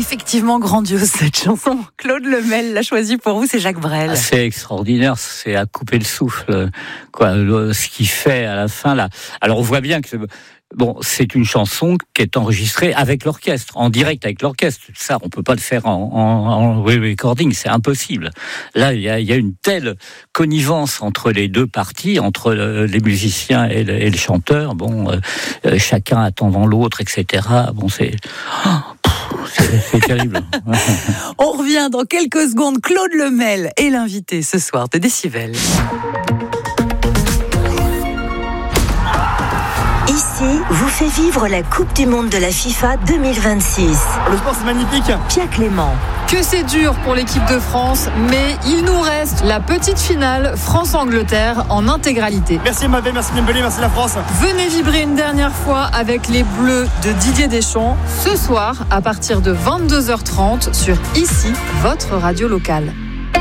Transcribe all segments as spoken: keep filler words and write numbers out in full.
Effectivement grandiose cette chanson. Claude Lemel l'a choisie pour vous, c'est Jacques Brel. C'est extraordinaire, c'est à couper le souffle, quoi, ce qu'il fait à la fin là. Alors on voit bien que bon, c'est une chanson qui est enregistrée avec l'orchestre, en direct avec l'orchestre. Ça, on peut pas le faire en, en, en recording, c'est impossible. Là, il y a, il y a une telle connivence entre les deux parties, entre le, les musiciens et le, et le chanteur. Bon, euh, chacun attendant l'autre, et cetera. Bon, c'est, oh, c'est, c'est terrible. On revient dans quelques secondes. Claude Lemel est l'invité ce soir de Décibel. Ici, vous fait vivre la Coupe du Monde de la FIFA deux mille vingt-six. Le sport, c'est magnifique. Pia Clément. Que c'est dur pour l'équipe de France, mais il nous reste la petite finale France-Angleterre en intégralité. Merci Mbappé, merci Dembélé, merci la France. Venez vibrer une dernière fois avec les Bleus de Didier Deschamps, ce soir à partir de vingt-deux heures trente sur Ici, votre radio locale.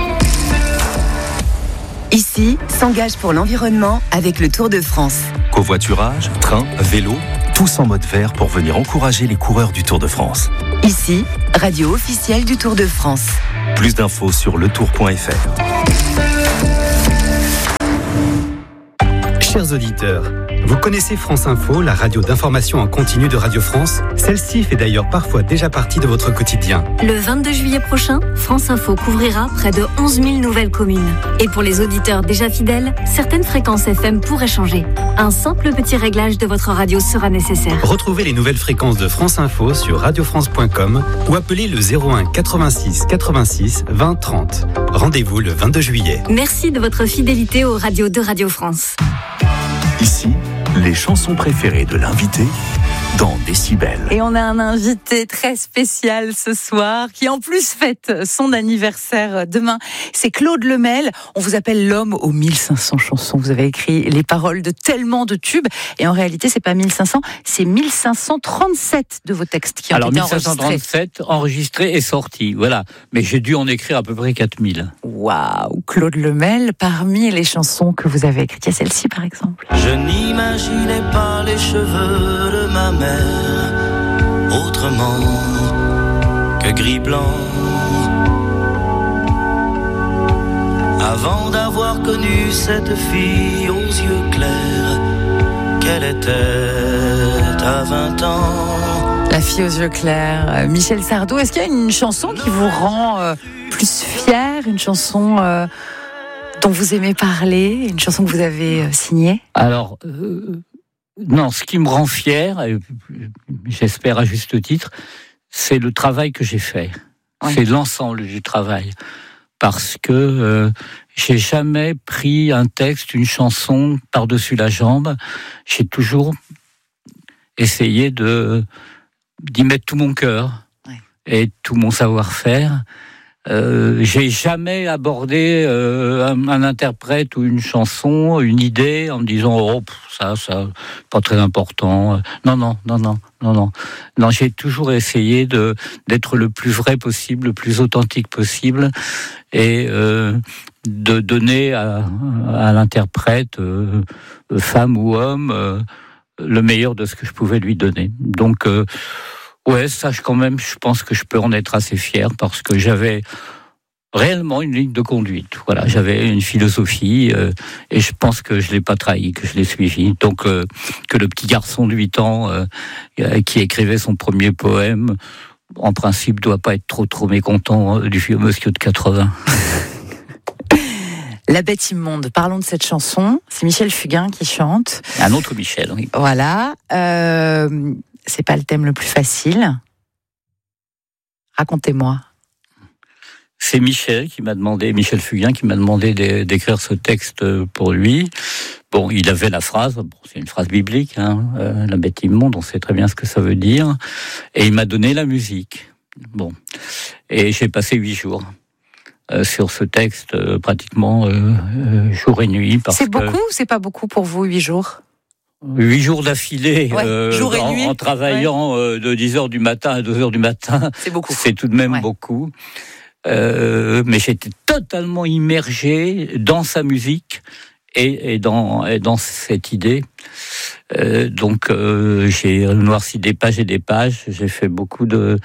Ici, s'engage pour l'environnement avec le Tour de France. Covoiturage, train, vélo, tous en mode vert pour venir encourager les coureurs du Tour de France. Ici, radio officielle du Tour de France. Plus d'infos sur le tour point f r. Chers auditeurs, vous connaissez France Info, la radio d'information en continu de Radio France? Celle-ci fait d'ailleurs parfois déjà partie de votre quotidien. Le vingt-deux juillet prochain, France Info couvrira près de onze mille nouvelles communes. Et pour les auditeurs déjà fidèles, certaines fréquences F M pourraient changer. Un simple petit réglage de votre radio sera nécessaire. Retrouvez les nouvelles fréquences de France Info sur radio france point com ou appelez le zéro un quatre-vingt-six quatre-vingt-six vingt trente. Rendez-vous le vingt-deux juillet. Merci de votre fidélité aux radios de Radio France. Ici, les chansons préférées de l'invité dans Décibel. Et on a un invité très spécial ce soir qui en plus fête son anniversaire demain. C'est Claude Lemel. On vous appelle l'homme aux mille cinq cents chansons. Vous avez écrit les paroles de tellement de tubes. Et en réalité, c'est pas mille cinq cents, c'est mille cinq cent trente-sept de vos textes qui ont Alors, été enregistrés. Alors mille cinq cent trente-sept enregistrés et sortis. Voilà. Mais j'ai dû en écrire à peu près quatre mille. Waouh, Claude Lemel, parmi les chansons que vous avez écrites, il y a celle-ci par exemple. Je n'imaginais pas les cheveux de ma mère autrement que gris-blanc. Avant d'avoir connu cette fille aux yeux clairs, qu'elle était à vingt ans. La fille aux yeux clairs, Michel Sardou. Est-ce qu'il y a une chanson qui vous rend euh, plus fier, une chanson euh, dont vous aimez parler, une chanson que vous avez euh, signée? Alors, euh, non, ce qui me rend fier, et j'espère à juste titre, c'est le travail que j'ai fait. Oui. C'est l'ensemble du travail. Parce que euh, j'ai jamais pris un texte, une chanson par-dessus la jambe. J'ai toujours essayé de d'y mettre tout mon cœur oui. et tout mon savoir-faire. Euh, j'ai jamais abordé euh, un, un interprète ou une chanson, une idée, en me disant oh ça, ça, pas très important. Non, non, non, non, non, non. Non, j'ai toujours essayé de d'être le plus vrai possible, le plus authentique possible, et euh, de donner à, à l'interprète, euh, femme ou homme, euh, le meilleur de ce que je pouvais lui donner. Donc euh, ouais, ça, je, quand même, je pense que je peux en être assez fier parce que j'avais réellement une ligne de conduite. Voilà, j'avais une philosophie euh, et je pense que je l'ai pas trahi, que je l'ai suivi. Donc, euh, que le petit garçon de huit ans euh, qui écrivait son premier poème, en principe, doit pas être trop trop mécontent du vieux monsieur de quatre-vingts. La bête immonde, parlons de cette chanson. C'est Michel Fugain qui chante. Un autre Michel, oui. Voilà. Euh, c'est pas le thème le plus facile. Racontez-moi. C'est Michel qui m'a demandé, Michel Fugain qui m'a demandé d'écrire ce texte pour lui. Bon, il avait la phrase, bon, c'est une phrase biblique, hein, euh, la bête immonde, on sait très bien ce que ça veut dire. Et il m'a donné la musique. Bon. Et j'ai passé huit jours. Euh, sur ce texte, euh, pratiquement euh, euh, jour et nuit. Parce c'est beaucoup que... ou c'est pas beaucoup pour vous, huit jours? Huit jours d'affilée, ouais, euh, jour et en, nuit. en travaillant ouais. euh, de dix heures du matin à deux heures du matin. C'est beaucoup. C'est tout de même ouais. beaucoup. Euh, mais j'étais totalement immergé dans sa musique et, et, dans, et dans cette idée. Euh, donc euh, j'ai noirci des pages et des pages. J'ai fait beaucoup de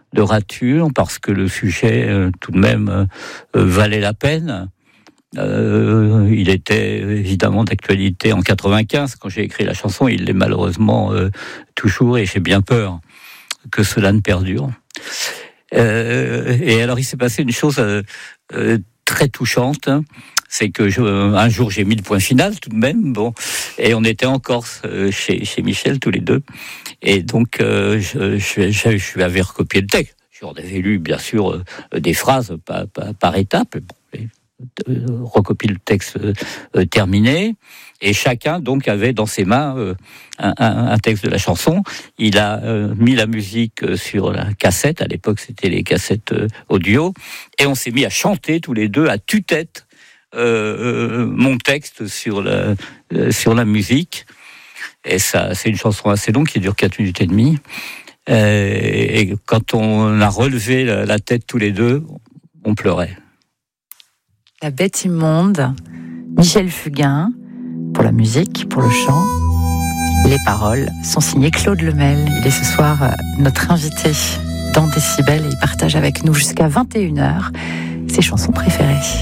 de rature, parce que le sujet, euh, tout de même, euh, valait la peine. Euh, il était évidemment d'actualité en quatre-vingt-quinze, quand j'ai écrit la chanson. Il l'est malheureusement euh, toujours, et j'ai bien peur que cela ne perdure. Euh, et alors, il s'est passé une chose euh, euh, très touchante, hein. C'est que je, un jour j'ai mis le point final tout de même, bon, et on était en Corse euh, chez, chez Michel tous les deux, et donc euh, je, je, je, je lui avais recopié le texte. J'en avais lu bien sûr euh, des phrases par, par, par étapes, bon, et, euh, recopié le texte euh, euh, terminé, et chacun donc avait dans ses mains euh, un, un, un texte de la chanson. Il a euh, mis la musique sur la cassette, à l'époque c'était les cassettes euh, audio, et on s'est mis à chanter tous les deux à tue-tête Euh, euh, mon texte sur la, euh, sur la musique. Et ça, c'est une chanson assez longue qui dure quatre minutes et demie. Euh, et quand on a relevé la, la tête tous les deux, on pleurait. La bête immonde, Michel Fugain, pour la musique, pour le chant. Les paroles sont signées Claude Lemel. Il est ce soir notre invité dans Décibel et il partage avec nous jusqu'à vingt et une heures ses chansons préférées.